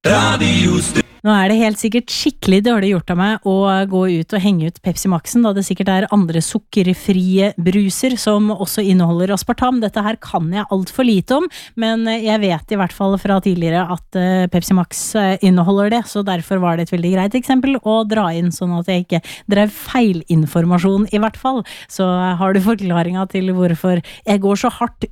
Nå det helt sikkert skikkelig dårlig gjort av meg å gå ut og henge ut Pepsi Maxen, da det sikkert andre sukkerfrie bruser som også inneholder aspartam. Dette her kan jeg alt for lite om, men jeg vet i hvert fall fra tidligere at Pepsi Max inneholder det, så derfor var det et veldig greit eksempel å dra inn, sånn at jeg ikke drev feilinformasjon i hvert fall. Så har du forklaringa til hvorfor jeg går så hardt